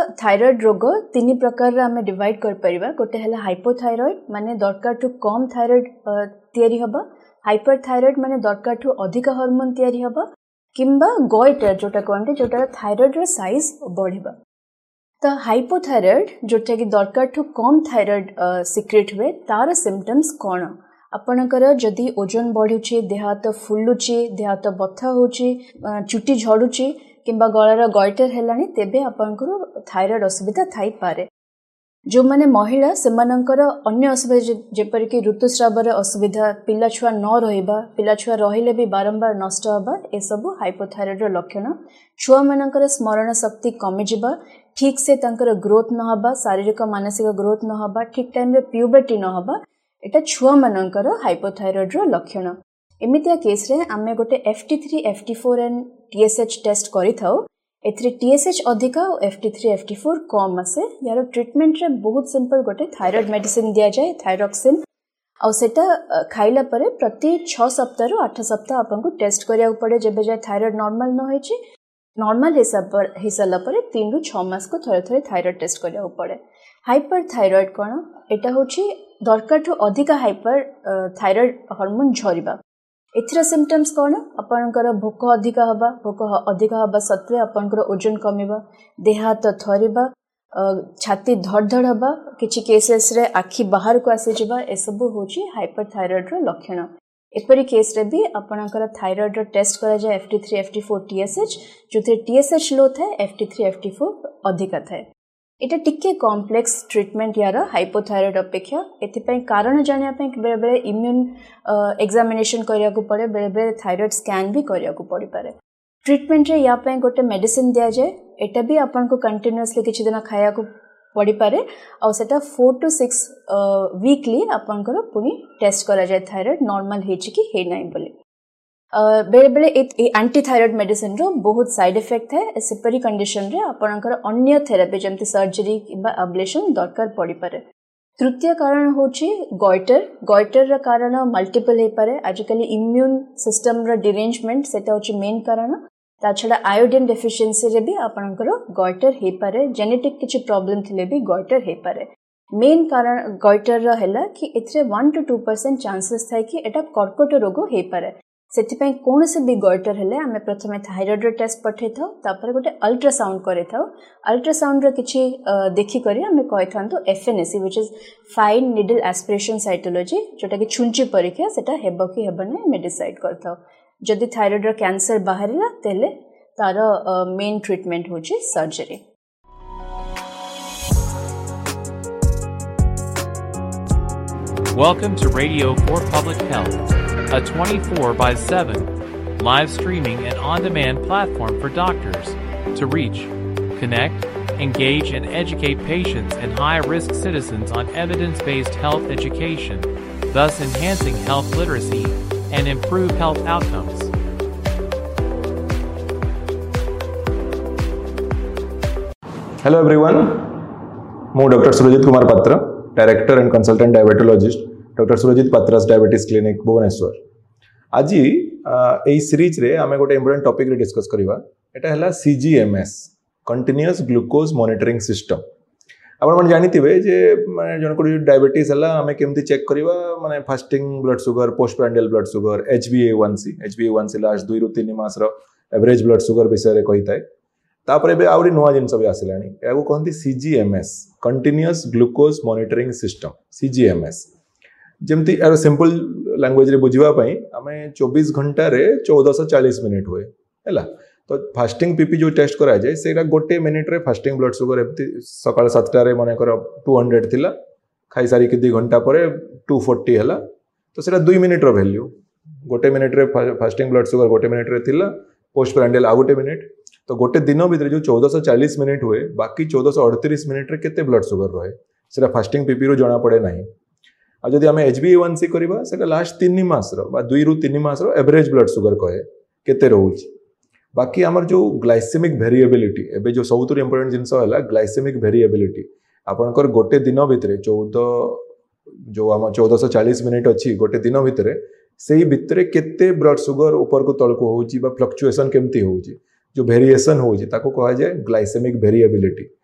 Thyroid रोग तीन प्रकार आम डिवाइड कर परिबा। गोटे है हाइपोथायरॉइड माने दरकार ठू कम थायराइड तैयारी हबा, हाइपरथायरॉइड माने दरकार ठू अधिक हार्मोन तैयारी हबा, किंबा गोइटर जोटा कहते जोटा थायराइड रो साइज बढ़िबा। तो हाइपोथायरॉइड जोटा कि दरकार ठू कम थायराइड सिक्रेट हुए तार सिम्पटम्स कौन? आपणकर जदि ओजन बढ़ुची, देह हाथ फुलुची, देह हाथ बथा होची, चुटी झड़ुची किंबा गलार गॉइटर हेलानी तेबे आपणकर थायराइड असुविधा थाई पारे। जो माने महिला सेमानंकर अन्य असुविधा जेपरिक ऋतुस्रावर असुविधा, पिला छुआ न रहिबा, पिला छुआ रहिले भी बारंबार नष्ट हबा, ए सब हाइपोथायरॉइड रो लक्षण। छुआ मानकर स्मरण शक्ति कमी जिबा, ठीक से तांकर ग्रोथ न हबा, शारीरिक मानसिक ग्रोथ न हबा, ठीक टाइम रे प्यूबर्टी न हबा, एटा छुआ मानकर हाइपोथायरॉइड रो लक्षण। एमितिया केस रे आमे गोटे FT3, FT4 and TSH test करि थाउ। एथरे TSH अधिका और FT3, FT4 कम आसे। यार ट्रीटमेंट रे बहुत सिंपल, गोटे थायराइड मेडिसिन दिया जाए थायरॉक्सिन, और सेटा खाइला परे प्रति 6 सप्ताह रु 8 सप्ताह आपन को टेस्ट करिया पड़े। जेबे जाय थायराइड नॉर्मल न होइची, नॉर्मल हिसाब पर 3 रु 6 मास को थरे थरे थायराइड टेस्ट करिया पड़े। हाइपरथायरॉइड कोन? एटा होची दरकार ठू अधिका हाइपर थायराइड हार्मोन झरिबा। एथिरा सिम्पटम्स कौन? आपनकर भोक अधिका हबा, भोक अधिका हबा सत्वे आपनकर ओजन कमिबा, देह हाथ थरिबा, छाती धड़धड़ हबा, किछि केसेस रे आखि बाहर को आसी जिबा, ए सब होची हाइपरथायरॉइड रो लक्षण। एपरी केस रे भी आपनकर थायराइड रो टेस्ट करा जाय FT3, FT4, TSH, जोथे TSH लो थाए, FT3, FT4 अधिका थाए। एटा टिके कॉम्प्लेक्स ट्रीटमेंट यार हाइपोथायरॉइड अपेक्षा। एथिपई कारण जानिया पई बेले बेले इम्यून एग्जामिनेशन करिया को पड़े, बेले बेले थायराइड स्कैन भी करिया को पड़ी पारे। ट्रीटमेंट रे या पई गोटे मेडिसिन दिया जाए, एटा भी आपन को कंटीन्यूअसली किछि दिन खाया को पड़ी पारे, और सेटा 4 to 6 वीकली आपन को पुनी टेस्ट करा जाए थायराइड नॉर्मल हेछि कि हे नै बोली। बेले बेले एंटी थायराइड मेडिसिन रो बहुत साइड इफेक्ट है। सेपरी कंडीशन रे आपनकर अन्य थेरापी जमती सर्जरी किबा अब्लेशन दरकार पड़ी पारे। तृतीय कारण होची गॉइटर। गॉइटर रा कारण मल्टीपल हे पारे। आजकल इम्यून सिस्टम रा डिरेंजमेंट सेटा होची मेन कारण। ता छडा आयोडीन डेफिशिएंसी रे भी आपनकर गॉइटर हे पारे। जेनेटिक किछि प्रॉब्लम थिले भी गॉइटर हे पारे। मेन कारण गॉइटर रा हैला कि एथरे 1 to 2% चांसेस थाय कि एटा कर्कट रोग हे पारे। सेथिपई कौन से भी गॉइटर हेले आमे प्रथमे थायराइड टेस्ट पठे थाउ, तापर गोटे अल्ट्रासाउंड करे थाउ। अल्ट्रासाउंड रे किछि देखि करी आमे कहि थांतो FNAC which is fine needle aspiration cytology, जोटा कि छुंची परीक्षा सेटा हेबो कि हेबो नै मे डिसाइड करथाउ। जदि थायराइड रो कैंसर बाहरिला तेले तार मेन ट्रीटमेंट होची surgery. Welcome to Radio for Public Health, a 24/7 live streaming and on-demand platform for doctors to reach, connect, engage, and educate patients and high-risk citizens on evidence-based health education, thus enhancing health literacy and improve health outcomes. Hello everyone, I am Dr. Surajit Kumar Patra, Director and Consultant Diabetologist, Dr. Surajit Patra's Diabetes Clinic, Bhubaneswar. आज এই series रे आमे गोटे important topic रे discuss करिवा। एटा हला CGMS, continuous glucose monitoring system. आपण मन जानिथिबे जे माने जन को डायबिटीज हला आमे केमती चेक करिवा, माने fasting blood sugar, postprandial blood sugar, HbA1c last 2 ରୁ 3 मास रो एवरेज ब्लड शुगर विषय रे कहिताय। तापरे बे आउरी नुवा जिंस भी आसिलानी, एगो कहंती CGMS, continuous glucose monitoring system, CGMS। जेमती यार सिंपल लैंग्वेज रे बुझिबा पई आमे 24 घंटा रे 1440 मिनिट हुए हैला। तो फास्टिंग पीपी जो टेस्ट करा जाए सेटा गोटे मिनिट रे फास्टिंग ब्लड शुगर एमती सकाळ 7टा रे माने कर 200 थिला, खाई सारी कि 2 घंटा परे 240 हैला। तो सेटा 2 मिनिट रो वैल्यू, गोटे मिनिट रे फास्टिंग ब्लड शुगर गोटे मिनिट रे थिला, पोस्ट प्रांडियल आ गोटे मिनिट। तो गोटे दिन भीतर जो 1440 मिनिट हुए, बाकी 1438 मिनिट रे केते ब्लड शुगर रहे सेटा फास्टिंग पीपी रो जणा पड़े नाही। आ जदि आमे HbA1c करबा सेटा लास्ट 3 मास रो बा 2 ରୁ 3 मास रो एवरेज ब्लड शुगर कहे केते रहउची। बाकी हमर जो ग्लाइसेमिक वेरिएबिलिटी, एबे जो सबुतुर इंपोर्टेंट जिंस हला ग्लाइसेमिक वेरिएबिलिटी। आपनकर गोटे दिन भितर 1440 मिनिट अछि, गोटे दिन भितर सेही भितर केते ब्लड शुगर ऊपर को तळको होउची बा फ्लक्चुएशन केमती होउची, जो वेरिएशन होउची ताको कहा जाय ग्लाइसेमिक वेरिएबिलिटी।